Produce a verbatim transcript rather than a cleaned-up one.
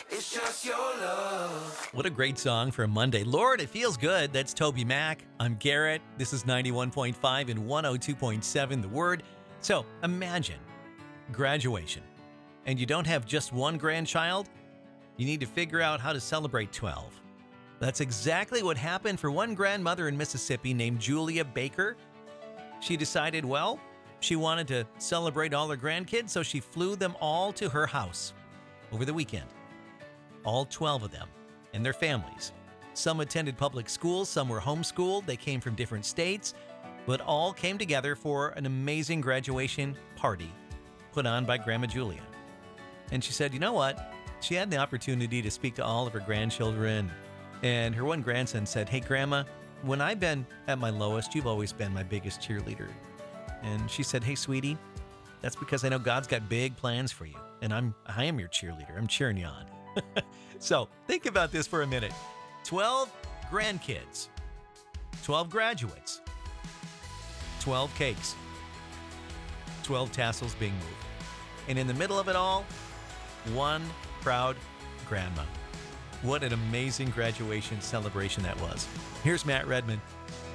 It's just your love. What a great song for a Monday. Lord, it feels good. That's Toby Mac. I'm Garrett. This is ninety-one point five and one oh two point seven The Word. So imagine graduation, and you don't have just one grandchild. You need to figure out how to celebrate twelve. That's exactly what happened for one grandmother in Mississippi named Julia Baker. She decided, well, she wanted to celebrate all her grandkids, so she flew them all to her house over the weekend. All twelve of them and their families. Some attended public schools, some were homeschooled, they came from different states, but all came together for an amazing graduation party put on by Grandma Julia. And she said, you know what? She had the opportunity to speak to all of her grandchildren, and her one grandson said, hey, Grandma, when I've been at my lowest, you've always been my biggest cheerleader. And she said, hey, sweetie, that's because I know God's got big plans for you, and I'm I am your cheerleader. I'm cheering you on. So think about this for a minute. twelve grandkids, twelve graduates, twelve cakes, twelve tassels being moved. And in the middle of it all, one proud grandma. What an amazing graduation celebration that was. Here's Matt Redman.